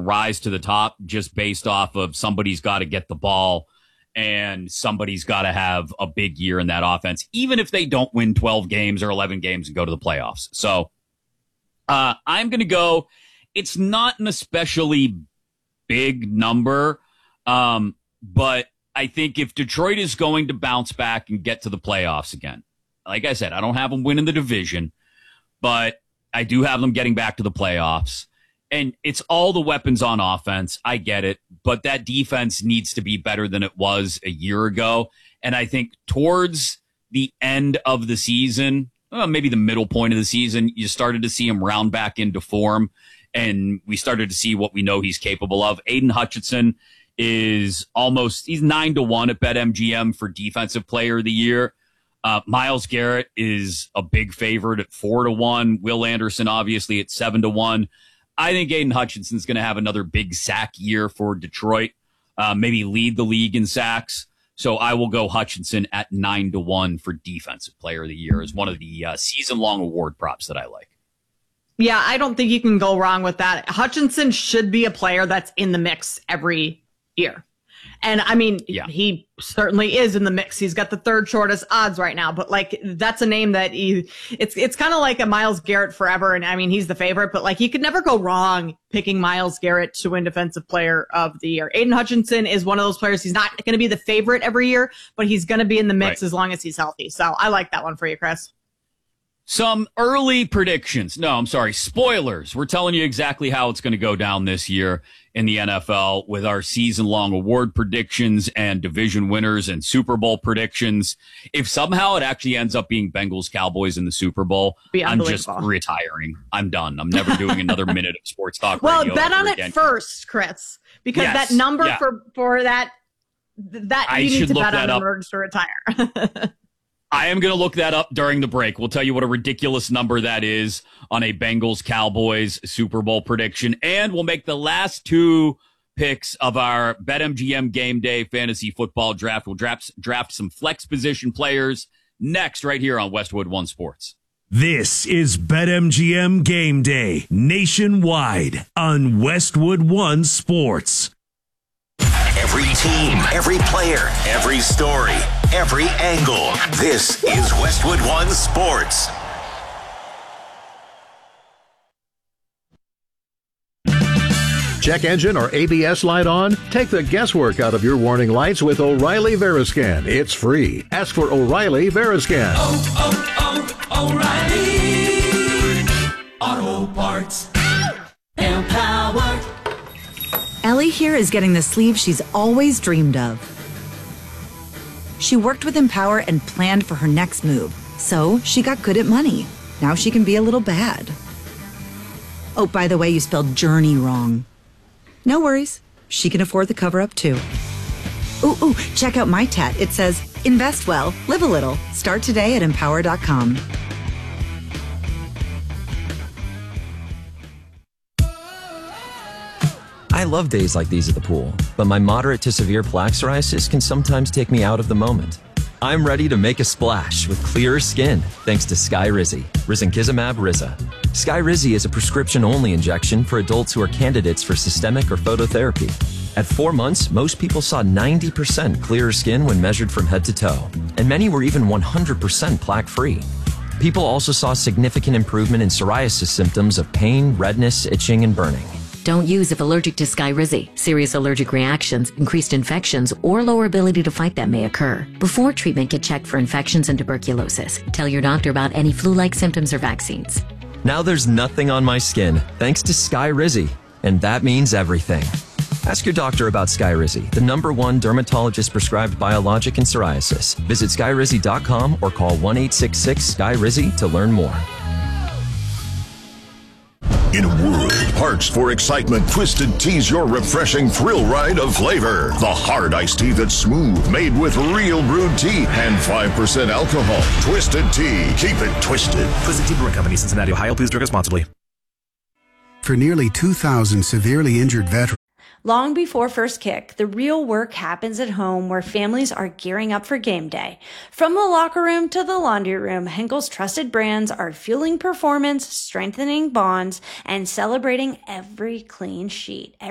rise to the top just based off of somebody's got to get the ball and somebody's got to have a big year in that offense, even if they don't win 12 games or 11 games and go to the playoffs. So I'm going to go. It's not an especially big number, but I think if Detroit is going to bounce back and get to the playoffs again, like I said, I don't have them winning the division, but I do have them getting back to the playoffs. And it's all the weapons on offense. I get it. But that defense needs to be better than it was a year ago. And I think towards the end of the season, maybe the middle point of the season, you started to see him round back into form. And we started to see what we know he's capable of. Aiden Hutchinson he's 9-1 at BetMGM for Defensive Player of the Year. Myles Garrett is a big favorite at 4-1. Will Anderson, obviously, at 7-1. I think Aiden Hutchinson's going to have another big sack year for Detroit, maybe lead the league in sacks. So I will go Hutchinson at 9-1 for Defensive Player of the Year as one of the season-long award props that I like. Yeah, I don't think you can go wrong with that. Hutchinson should be a player that's in the mix every year. And I mean, He certainly is in the mix. He's got the third shortest odds right now, but like, that's a name that it's kind of like a Myles Garrett forever. And I mean, he's the favorite, but like, you could never go wrong picking Myles Garrett to win Defensive Player of the Year. Aiden Hutchinson is one of those players. He's not going to be the favorite every year, but he's going to be in the mix as long as he's healthy. So I like that one for you, Chris. Some early predictions. No, I'm sorry. Spoilers. We're telling you exactly how it's going to go down this year in the NFL with our season-long award predictions and division winners and Super Bowl predictions. If somehow it actually ends up being Bengals Cowboys in the Super Bowl, I'm just retiring. I'm done. I'm never doing another minute of sports talk radio. Well, bet on it first, Chris, because that number for that you need to bet on in order to retire. I am going to look that up during the break. We'll tell you what a ridiculous number that is on a Bengals-Cowboys Super Bowl prediction. And we'll make the last two picks of our BetMGM Game Day Fantasy Football Draft. We'll draft some flex position players next right here on Westwood One Sports. This is BetMGM Game Day nationwide on Westwood One Sports. Every team, every player, every story, every angle. This is Westwood One Sports. Check engine or ABS light on? Take the guesswork out of your warning lights with O'Reilly Veriscan. It's free. Ask for O'Reilly Veriscan. O'Reilly Auto Parts. Empowered. Ellie here is getting the sleeve she's always dreamed of. She worked with Empower and planned for her next move, so she got good at money. Now she can be a little bad. Oh, by the way, you spelled journey wrong. No worries. She can afford the cover-up, too. Ooh, check out my tat. It says, invest well, live a little. Start today at Empower.com. I love days like these at the pool, but my moderate to severe plaque psoriasis can sometimes take me out of the moment. I'm ready to make a splash with clearer skin thanks to Skyrizi, risankizumab Riza. Skyrizi is a prescription-only injection for adults who are candidates for systemic or phototherapy. At 4 months, most people saw 90% clearer skin when measured from head to toe, and many were even 100% plaque-free. People also saw significant improvement in psoriasis symptoms of pain, redness, itching, and burning. Don't use if allergic to Skyrizi. Serious allergic reactions, increased infections, or lower ability to fight them may occur. Before treatment, get checked for infections and tuberculosis. Tell your doctor about any flu-like symptoms or vaccines. Now there's nothing on my skin thanks to Skyrizi, and that means everything. Ask your doctor about Skyrizi, the #1 dermatologist-prescribed biologic in psoriasis. Visit Skyrizi.com or call 1-866-SKYRIZI to learn more. In a world parched for excitement, Twisted Tea's your refreshing thrill ride of flavor. The hard iced tea that's smooth, made with real brewed tea and 5% alcohol. Twisted Tea. Keep it twisted. Twisted Tea Brewing Company, Cincinnati, Ohio. Please drink responsibly. For nearly 2,000 severely injured veterans. Long before first kick, the real work happens at home where families are gearing up for game day. From the locker room to the laundry room, Henkel's trusted brands are fueling performance, strengthening bonds, and celebrating every clean sheet.